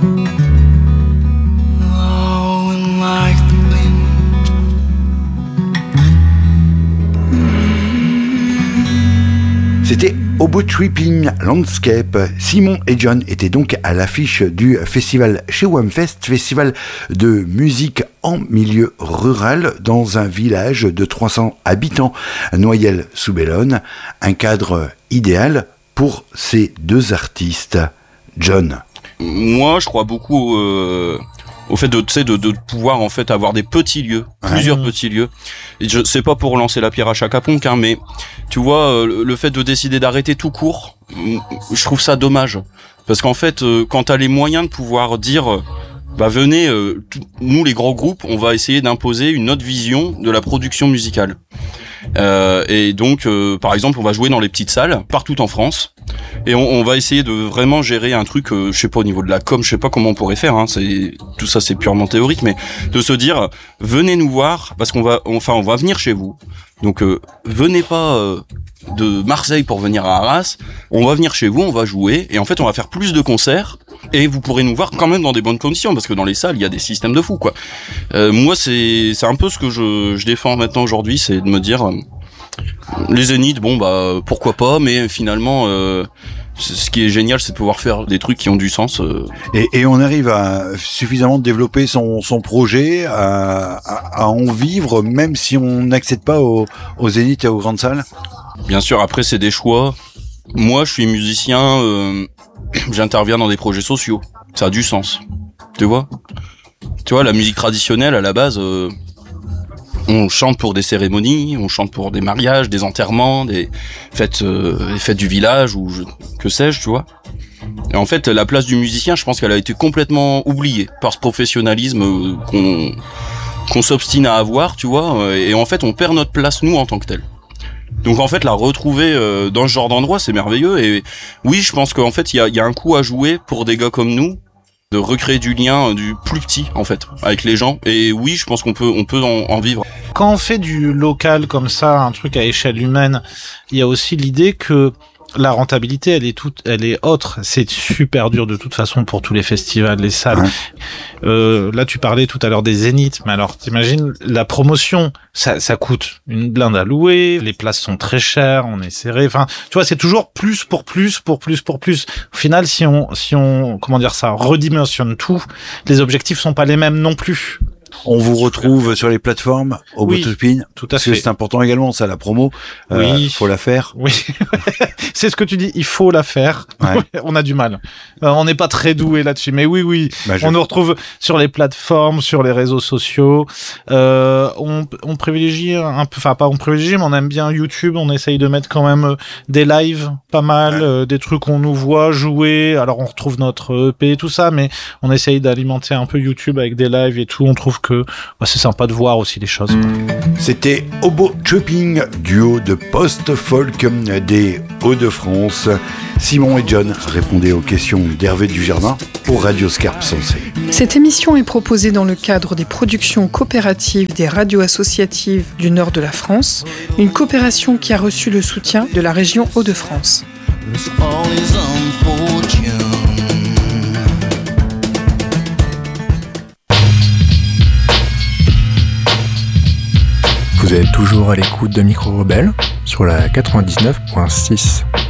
blowing like the wind. C'était Hobo Tripping Landscape. Simon et John étaient donc à l'affiche du festival chez Wamfest, festival de musique en milieu rural dans un village de 300 habitants, Noyelles-sous-Bellone. Un cadre idéal pour ces deux artistes. John. Moi, je crois beaucoup au fait de pouvoir en fait avoir des petits lieux, plusieurs petits lieux. Et c'est pas pour lancer la pierre à chaque ponc, hein, mais tu vois, le fait de décider d'arrêter tout court, je trouve ça dommage. Parce qu'en fait, quand t'as les moyens de pouvoir dire, bah venez, nous les grands groupes, on va essayer d'imposer une autre vision de la production musicale. Et donc, par exemple, on va jouer dans les petites salles partout en France, et on va essayer de vraiment gérer un truc, je sais pas au niveau de la com, je sais pas comment on pourrait faire. Hein, tout ça, c'est purement théorique, mais de se dire, venez nous voir parce qu'on va venir chez vous. Donc, venez pas de Marseille pour venir à Arras. On va venir chez vous, on va jouer, et en fait, on va faire plus de concerts. Et vous pourrez nous voir quand même dans des bonnes conditions, parce que dans les salles, il y a des systèmes de fous, quoi. Moi, c'est un peu ce que je défends maintenant aujourd'hui, c'est de me dire, les zéniths, bon, bah, pourquoi pas, mais finalement, ce qui est génial, c'est de pouvoir faire des trucs qui ont du sens. Et on arrive à suffisamment développer son projet, à en vivre, même si on n'accède pas aux zéniths et aux grandes salles. Bien sûr, après, c'est des choix. Moi, je suis musicien, j'interviens dans des projets sociaux. Ça a du sens. Tu vois, la musique traditionnelle, à la base, on chante pour des cérémonies, on chante pour des mariages, des enterrements, des fêtes du village, ou que sais-je, tu vois. Et en fait, la place du musicien, je pense qu'elle a été complètement oubliée par ce professionnalisme qu'on s'obstine à avoir, tu vois. Et en fait, on perd notre place, nous, en tant que tel. Donc en fait, la retrouver dans ce genre d'endroit, c'est merveilleux. Et oui, je pense qu'en fait, il y a un coup à jouer pour des gars comme nous, de recréer du lien du plus petit, en fait, avec les gens. Et oui, je pense qu'on peut en vivre. Quand on fait du local comme ça, un truc à échelle humaine, il y a aussi l'idée que la rentabilité, elle est autre. C'est super dur de toute façon pour tous les festivals, les salles. Là, tu parlais tout à l'heure des zéniths, mais alors, t'imagines, la promotion, ça coûte une blinde à louer, les places sont très chères, on est serré. Enfin, tu vois, c'est toujours plus pour plus. Au final, si on, comment dire ça, redimensionne tout, les objectifs sont pas les mêmes non plus. On vous retrouve sur les plateformes, au Botopin. Tout à fait. C'est important également, ça, la promo. Oui. Faut la faire. Oui. C'est ce que tu dis. Il faut la faire. Ouais. On a du mal. On n'est pas très doué là-dessus. Mais oui. On nous retrouve sur les plateformes, sur les réseaux sociaux. On privilégie un peu, enfin, pas on privilégie, mais on aime bien YouTube. On essaye de mettre quand même des lives, pas mal, des trucs qu'on nous voit jouer. Alors, on retrouve notre EP et tout ça, mais on essaye d'alimenter un peu YouTube avec des lives et tout. On trouve que c'est sympa de voir aussi les choses. C'était Hobo Tripping, duo de post-folk des Hauts-de-France. Simon et John répondaient aux questions d'Hervé Dujardin pour Radio Scarpe Sensée. Cette émission est proposée dans le cadre des productions coopératives des radios associatives du nord de la France, une coopération qui a reçu le soutien de la région Hauts-de-France. Vous êtes toujours à l'écoute de Micro Rebelle sur la 99.6.